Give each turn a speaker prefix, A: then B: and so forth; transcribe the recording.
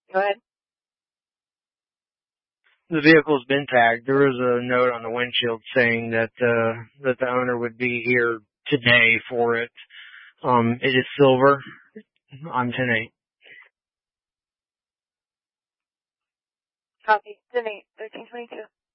A: Go ahead.
B: The vehicle's been tagged. There was a note on the windshield saying that the owner would be here today for it. It is silver on 10-8.
A: Copy. 10-8, 1322.